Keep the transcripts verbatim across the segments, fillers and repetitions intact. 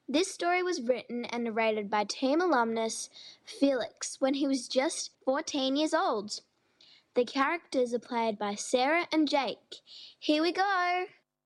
This story was written and narrated by team alumnus Felix when he was just fourteen years old. The characters are played by Sarah and Jake. Here we go!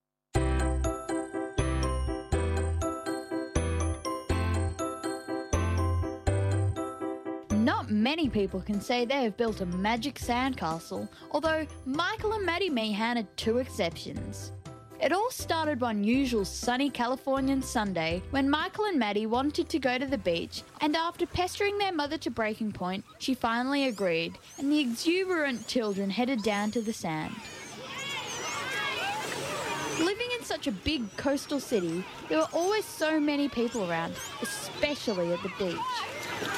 Not many people can say they have built a magic sandcastle, although Michael and Maddie Meehan are two exceptions. It all started one usual sunny Californian Sunday when Michael and Maddie wanted to go to the beach, and after pestering their mother to breaking point, she finally agreed, and the exuberant children headed down to the sand. Living in such a big coastal city, there were always so many people around, especially at the beach.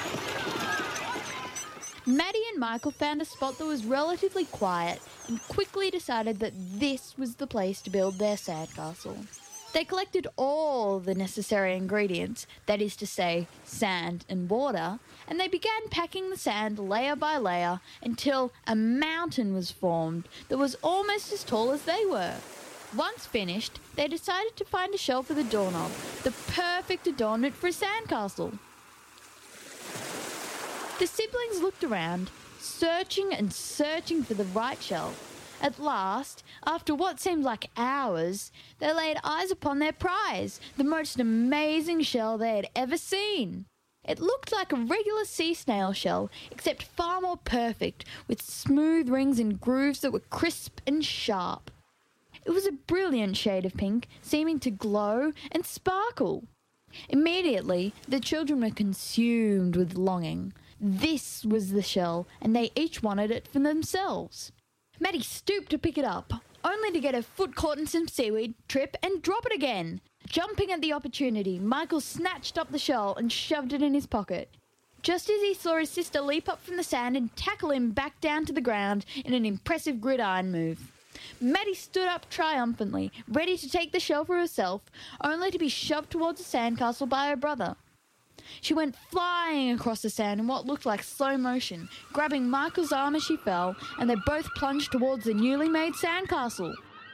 Maddie and Michael found a spot that was relatively quiet and quickly decided that this was the place to build their sandcastle. They collected all the necessary ingredients, that is to say, sand and water, and they began packing the sand layer by layer until a mountain was formed that was almost as tall as they were. Once finished, they decided to find a shell for the doorknob, the perfect adornment for a sandcastle. The siblings looked around, searching and searching for the right shell. At last, after what seemed like hours, they laid eyes upon their prize, the most amazing shell they had ever seen. It looked like a regular sea snail shell, except far more perfect, with smooth rings and grooves that were crisp and sharp. It was a brilliant shade of pink, seeming to glow and sparkle. Immediately, the children were consumed with longing. This was the shell, and they each wanted it for themselves. Maddie stooped to pick it up, only to get her foot caught in some seaweed, trip, and drop it again. Jumping at the opportunity, Michael snatched up the shell and shoved it in his pocket. Just as he saw his sister leap up from the sand and tackle him back down to the ground in an impressive gridiron move. Maddie stood up triumphantly, ready to take the shell for herself, only to be shoved towards the sandcastle by her brother. She went flying across the sand in what looked like slow motion, grabbing Michael's arm as she fell, and they both plunged towards the newly made sandcastle.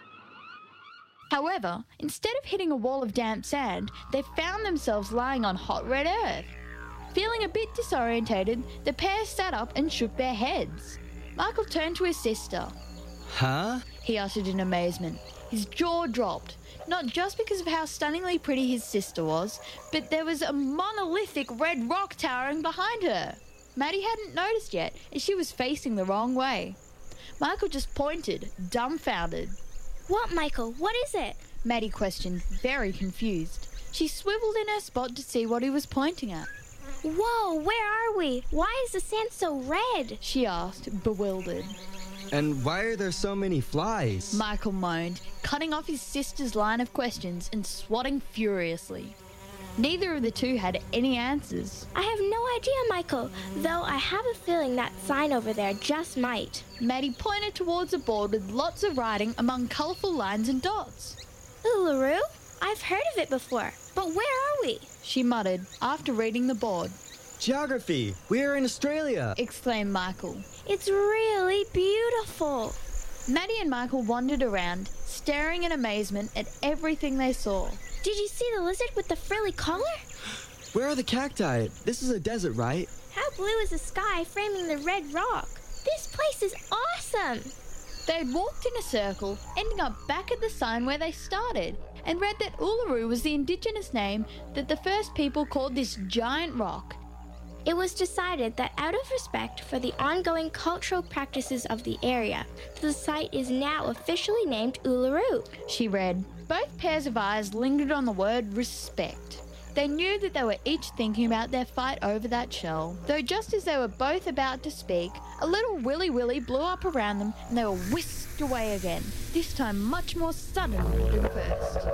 However, instead of hitting a wall of damp sand, they found themselves lying on hot red earth. Feeling a bit disorientated, the pair sat up and shook their heads. Michael turned to his sister. Huh? He uttered in amazement. His jaw dropped, not just because of how stunningly pretty his sister was, but there was a monolithic red rock towering behind her. Maddie hadn't noticed yet, as she was facing the wrong way. Michael just pointed, dumbfounded. What, Michael? What is it? Maddie questioned, very confused. She swiveled in her spot to see what he was pointing at. Whoa, where are we? Why is the sand so red? She asked, bewildered. And why are there so many flies? Michael moaned, cutting off his sister's line of questions and swatting furiously. Neither of the two had any answers. I have no idea, Michael, though I have a feeling that sign over there just might. Maddie pointed towards a board with lots of writing among colourful lines and dots. Uluru? I've heard of it before, but where are we? She muttered after reading the board. Geography! We're in Australia! Exclaimed Michael. It's really beautiful. Maddie and Michael wandered around, staring in amazement at everything they saw. Did you see the lizard with the frilly collar? Where are the cacti? This is a desert, right? How blue is the sky framing the red rock? This place is awesome! They had walked in a circle, ending up back at the sign where they started, and read that Uluru was the indigenous name that the first people called this giant rock. It was decided that out of respect for the ongoing cultural practices of the area, the site is now officially named Uluru. She read. Both pairs of eyes lingered on the word respect. They knew that they were each thinking about their fight over that shell, though just as they were both about to speak, a little willy-willy blew up around them and they were whisked away again, this time much more suddenly than first.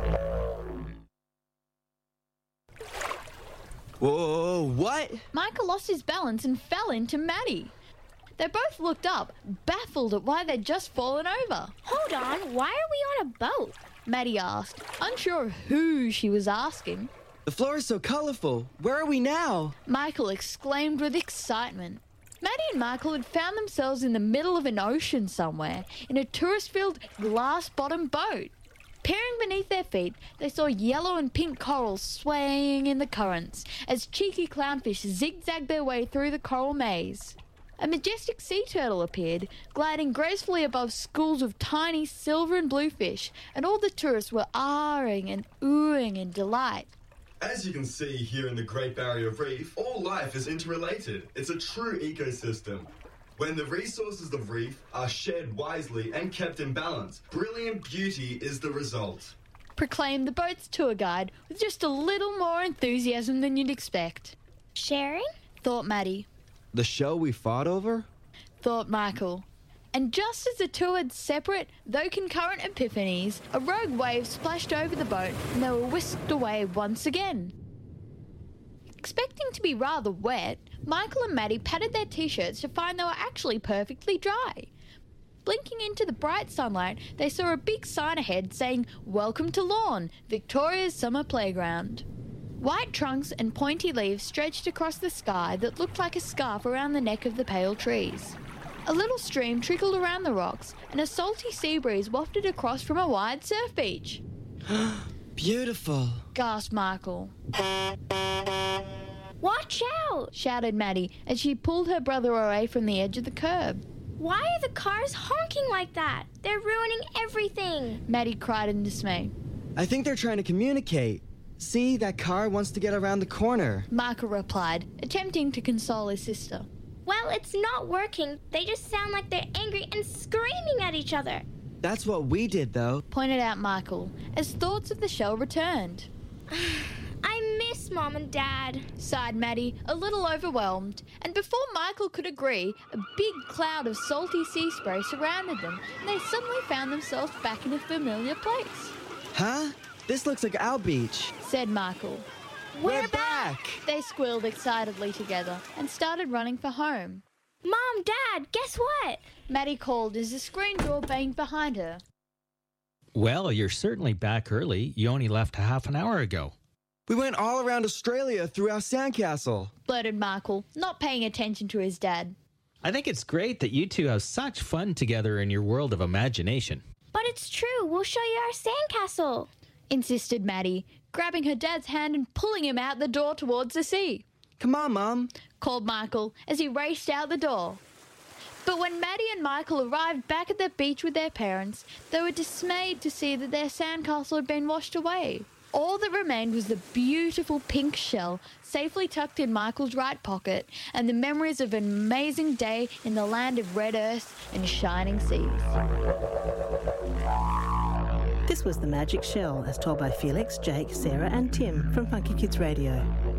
Whoa, what? Michael lost his balance and fell into Maddie. They both looked up, baffled at why they'd just fallen over. Hold on, why are we on a boat? Maddie asked, unsure of who she was asking. The floor is so colourful. Where are we now? Michael exclaimed with excitement. Maddie and Michael had found themselves in the middle of an ocean somewhere, in a tourist-filled, glass-bottomed boat. Peering beneath their feet, they saw yellow and pink corals swaying in the currents as cheeky clownfish zigzagged their way through the coral maze. A majestic sea turtle appeared, gliding gracefully above schools of tiny silver and blue fish, and all the tourists were ahhing and oohing in delight. As you can see here in the Great Barrier Reef, all life is interrelated. It's a true ecosystem. When the resources of reef are shared wisely and kept in balance, brilliant beauty is the result. Proclaimed the boat's tour guide with just a little more enthusiasm than you'd expect. Sharing? Thought Maddie. The show we fought over? Thought Michael. And just as the two had separate, though concurrent epiphanies, a rogue wave splashed over the boat and they were whisked away once again. Expecting to be rather wet, Michael and Maddie patted their t-shirts to find they were actually perfectly dry. Blinking into the bright sunlight, they saw a big sign ahead saying, "Welcome to Lawn, Victoria's Summer Playground." White trunks and pointy leaves stretched across the sky that looked like a scarf around the neck of the pale trees. A little stream trickled around the rocks, and a salty sea breeze wafted across from a wide surf beach. Beautiful, gasped Michael. Watch out! Shouted Maddie as she pulled her brother away from the edge of the curb. Why are the cars honking like that? They're ruining everything! Maddie cried in dismay. I think they're trying to communicate. See, that car wants to get around the corner. Michael replied, attempting to console his sister. Well, it's not working. They just sound like they're angry and screaming at each other. That's what we did, though, pointed out Michael, as thoughts of the show returned. I miss Mom and Dad, sighed Maddie, a little overwhelmed. And before Michael could agree, a big cloud of salty sea spray surrounded them, and they suddenly found themselves back in a familiar place. Huh? This looks like our beach, said Michael. We're, We're back! back! They squealed excitedly together and started running for home. Mom, Dad, guess what? Maddie called as the screen door banged behind her. Well, you're certainly back early. You only left half an hour ago. We went all around Australia through our sandcastle, blurted Michael, not paying attention to his dad. I think it's great that you two have such fun together in your world of imagination. But it's true. We'll show you our sandcastle, insisted Maddie, grabbing her dad's hand and pulling him out the door towards the sea. Come on, Mom, called Michael as he raced out the door. But when Maddie and Michael arrived back at the beach with their parents, they were dismayed to see that their sandcastle had been washed away. All that remained was the beautiful pink shell safely tucked in Michael's right pocket and the memories of an amazing day in the land of red earth and shining seas. This was The Magic Shell, as told by Felix, Jake, Sarah and Tim from Funky Kids Radio.